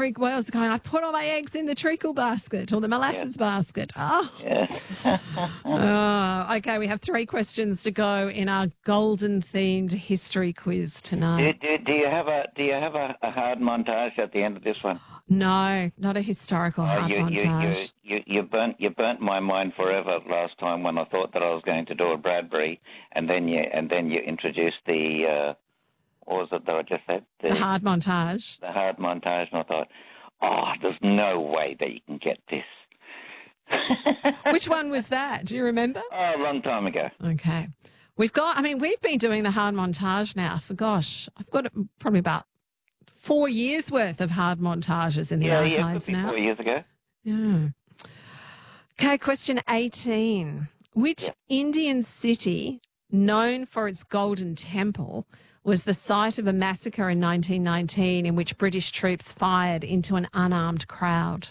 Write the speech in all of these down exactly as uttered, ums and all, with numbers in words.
Harry Wells going, I put all my eggs in the treacle basket or the molasses yeah. basket. Oh. Yeah. oh. Okay, we have three questions to go in our golden-themed history quiz tonight. Do, do, do you have a do you have a, a hard montage at the end of this one? No, not a historical oh, hard you, montage. You, you, you, you, burnt, you burnt my mind forever last time when I thought that I was going to do a Bradbury, and then you and then you introduced the, uh, what was it that I just said? The, the hard montage. The hard montage, and I thought, oh, there's no way that you can get this. Which one was that? Do you remember? Oh, a long time ago. Okay. We've got, I mean, we've been doing the hard montage now for, gosh, I've got probably about four years worth of hard montages in the yeah, archives yeah, now. Four years ago. Yeah. Okay, question eighteen. Which yeah. Indian city, known for its Golden Temple, was the site of a massacre in nineteen nineteen in which British troops fired into an unarmed crowd?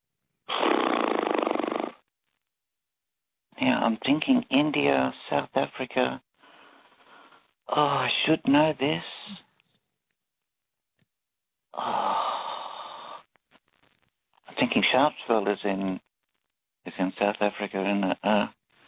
Yeah, I'm thinking India, South Africa. Oh, I should know this. Oh, I'm thinking Sharpeville is in is in South Africa, isn't it? Uh,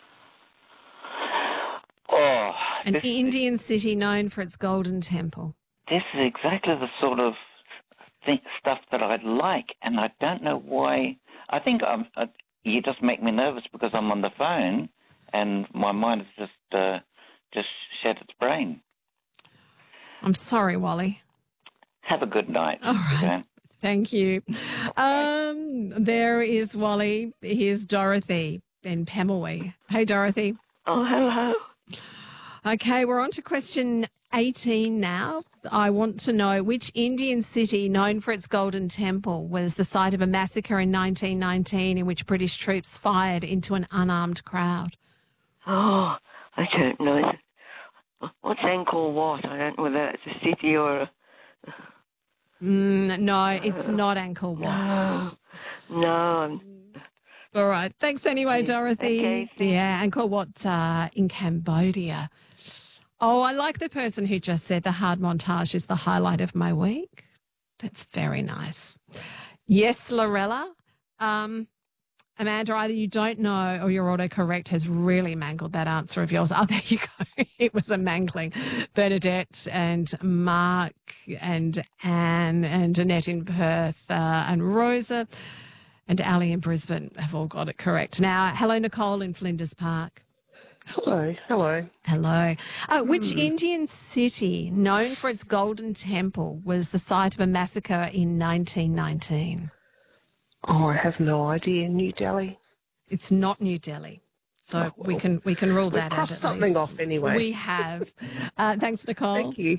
oh, An this, Indian city known for its Golden Temple. This is exactly the sort of think, stuff that I'd like, and I don't know why. I think I'm. I, you just make me nervous because I'm on the phone, and my mind has just uh, just shed its brain. I'm sorry, Wally. Have a good night. All right. Okay? Thank you. Um, there is Wally. Here's Dorothy in Pemulwuy. Hey, Dorothy. Oh, hello. Okay, we're on to question eighteen now. I want to know which Indian city known for its Golden Temple was the site of a massacre in nineteen nineteen in which British troops fired into an unarmed crowd. Oh, I don't know. What's Angkor Wat? I don't know whether it's a city or a... Mm, no, it's not Angkor Wat. No, no. All right. Thanks anyway, Dorothy. Okay. Yeah, Angkor Wat uh, in Cambodia. Oh, I like the person who just said the hard montage is the highlight of my week. That's very nice. Yes, Lorella. Um, Amanda, either you don't know or your autocorrect has really mangled that answer of yours. Oh, there you go. It was a mangling. Bernadette and Mark and Anne and Annette in Perth uh, and Rosa and Ali in Brisbane have all got it correct. Now, hello, Nicole in Flinders Park. Hello, hello. Hello. Uh, which Indian city, known for its Golden Temple, was the site of a massacre in nineteen nineteen? Oh, I have no idea. New Delhi. It's not New Delhi. So oh, well, we can we can rule we've that out. crossed something least. off anyway. We have. Uh, thanks, Nicole. Thank you.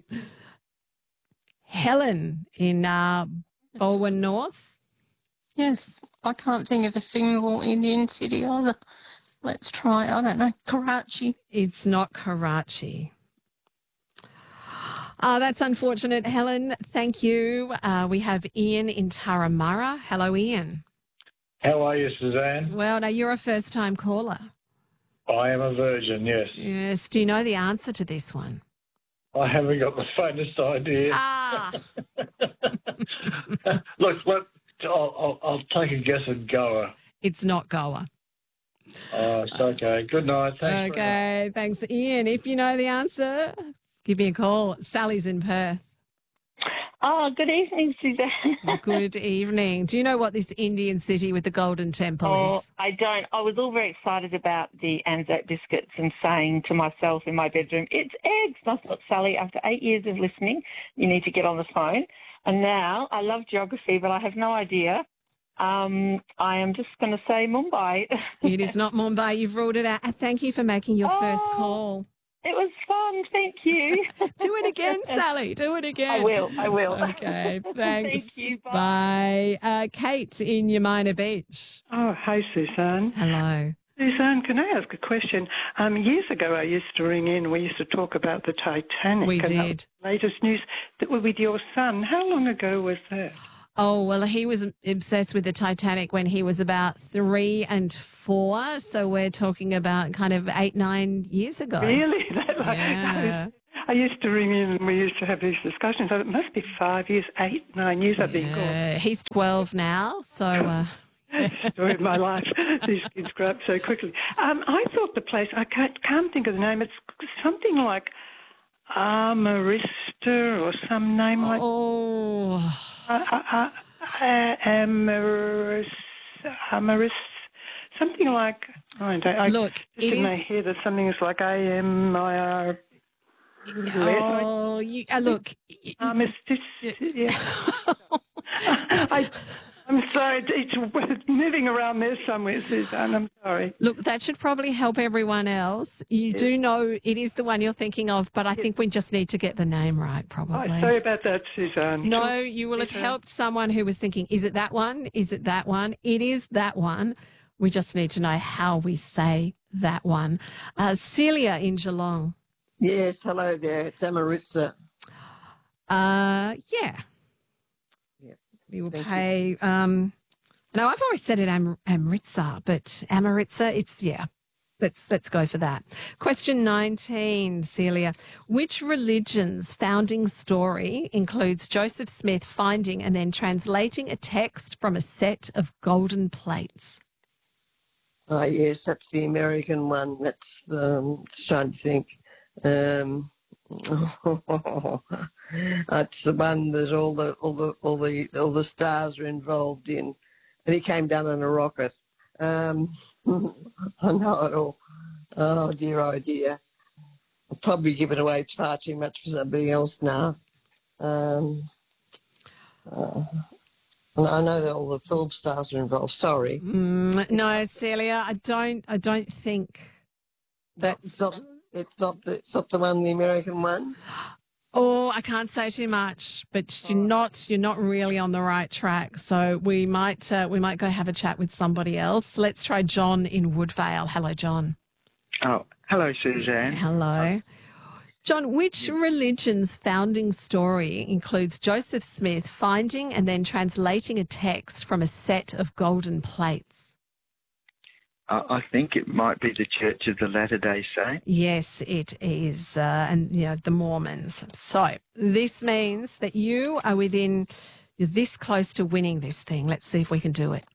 Helen in uh, Balwyn North. Yes, I can't think of a single Indian city either. Let's try, I don't know, Karachi. It's not Karachi. Uh, that's unfortunate, Helen. Thank you. Uh, we have Ian in Turramurra. Hello, Ian. How are you, Suzanne? Well, now you're a first-time caller. I am a virgin, yes. Yes. Do you know the answer to this one? I haven't got the faintest idea. Ah! Look, what, I'll, I'll, I'll take a guess at Goa. It's not Goa. Oh, it's okay. Good night. Thanks. Okay, thanks, Ian. If you know the answer, give me a call. Sally's in Perth. Oh, good evening, Suzanne. Good evening. Do you know what this Indian city with the Golden Temple oh, is? I don't. I was all very excited about the Anzac biscuits and saying to myself in my bedroom, it's eggs. And I thought, Sally, after eight years of listening, you need to get on the phone. And now I love geography, but I have no idea. Um, I am just going to say Mumbai. It is not Mumbai. You've ruled it out. Thank you for making your oh, first call. It was fun. Thank you. Do it again, Sally. Do it again. I will. I will. Okay. Thanks. Thank you. Bye. Bye. Uh, Kate in Yamina Beach. Oh, hey, Suzanne. Hello. Suzanne, can I ask a question? Um, years ago, I used to ring in. We used to talk about the Titanic. We and did. The latest news that were with your son. How long ago was that? Oh, well, he was obsessed with the Titanic when he was about three and four. So we're talking about kind of eight, nine years ago. Really? That, like, Yeah. that is, I used to ring in and we used to have these discussions. So it must be five years, eight, nine years I've been called. Uh, he's twelve now, so... Uh, Story of my life. These kids grow up so quickly. Um, I thought the place, I can't, can't think of the name, it's something like Amarista or some name like oh... uh, uh, uh, uh, Amaris, Amaris, something like, I don't I, Look, just it in my is... head there's something that's like A M I R. Oh, you, uh, look... Um, it's just, yeah. I, I'm sorry, it's, it's moving around there somewhere, Suzanne. I'm sorry. Look, that should probably help everyone else. You Yes. do know it is the one you're thinking of, but I think we just need to get the name right, probably. Oh, sorry about that, Suzanne. No, you will have Suzanne. helped someone who was thinking, is it that one? Is it that one? It is that one. We just need to know how we say that one. Uh, Celia in Geelong. Yes, hello there. It's Amaritza. Uh, yeah. Yeah. We will Thank pay. Um, no, I've always said it Am- Amritza, but Amaritza, it's, yeah. Let's let's go for that. Question nineteen, Celia. Which religion's founding story includes Joseph Smith finding and then translating a text from a set of golden plates? Oh, yes, that's the American one. That's um, just trying to think. Um, that's the one that all the all the all the all the stars are involved in, and he came down on a rocket. Um, I know it all. Oh dear, oh dear. I'll probably give it away far too much for somebody else now. Um, uh, I know that all the film stars are involved. Sorry. Mm, no, Celia, I don't. I don't think that's. It's not. It's not the. It's not the one. The American one. Oh, I can't say too much, but you're not. You're not really on the right track. So we might. Uh, we might go have a chat with somebody else. Let's try John in Woodvale. Hello, John. Oh, hello, Suzanne. Hello. John, which religion's founding story includes Joseph Smith finding and then translating a text from a set of golden plates? Uh, I think it might be the Church of the Latter-day Saints. Yes, it is. Uh, and, you know, the Mormons. So this means that you are within, you're this close to winning this thing. Let's see if we can do it.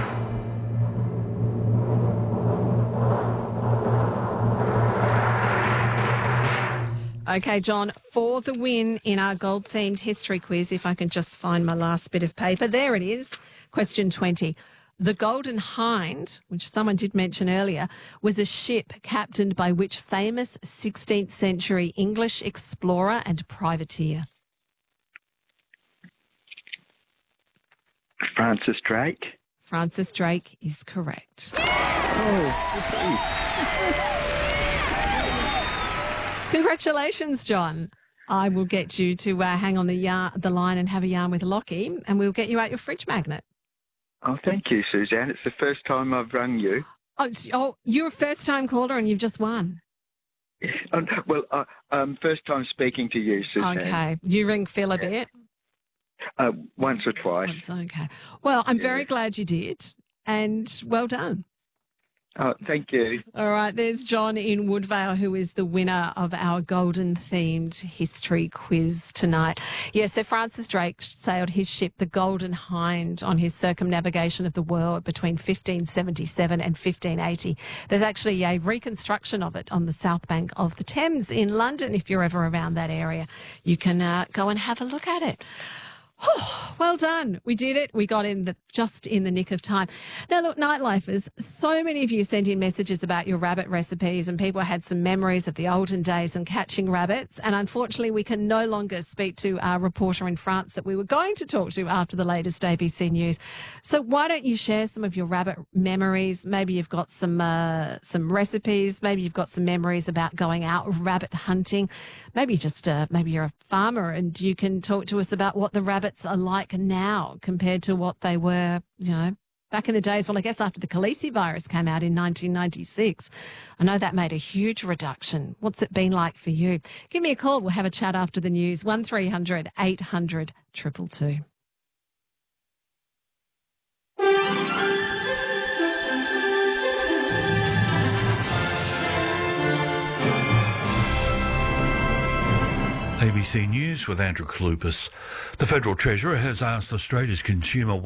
Okay, John, for the win in our gold-themed history quiz, if I can just find my last bit of paper. There it is. Question twenty. The Golden Hind, which someone did mention earlier, was a ship captained by which famous sixteenth century English explorer and privateer? Francis Drake. Francis Drake is correct. Oh, Congratulations, John. I will get you to uh, hang on the yarn, the line and have a yarn with Lockie, and we'll get you out your fridge magnet. oh, thank you, Suzanne. It's the first time I've rung you. Oh, it's- oh you're a first-time caller and you've just won. Oh, no, well, uh, um, first time speaking to you, Suzanne. Okay. You ring Phil a bit? Uh, once or twice. Once, okay. Well, I'm very glad you did, and well done. Oh, thank you. All right, there's John in Woodvale, who is the winner of our golden-themed history quiz tonight. Yes, so Francis Drake sailed his ship, the Golden Hind, on his circumnavigation of the world between fifteen seventy-seven and fifteen eighty. There's actually a reconstruction of it on the south bank of the Thames in London. If you're ever around that area, you can uh, go and have a look at it. Oh, well done. We did it. We got in the, just in the nick of time. Now, look, Nightlifers, so many of you sent in messages about your rabbit recipes and people had some memories of the olden days and catching rabbits. And unfortunately, we can no longer speak to our reporter in France that we were going to talk to after the latest A B C News. So why don't you share some of your rabbit memories? Maybe you've got some, uh, some recipes. Maybe you've got some memories about going out rabbit hunting. Maybe just, uh, maybe you're a farmer and you can talk to us about what the rabbit are like now compared to what they were, you know, back in the days. Well, I guess after the Khaleesi virus came out in nineteen ninety-six, I know that made a huge reduction. What's it been like for you? Give me a call. We'll have a chat after the news. one three hundred eight hundred two two two. C News with Andrew Kalupis. The Federal Treasurer has asked Australia's consumer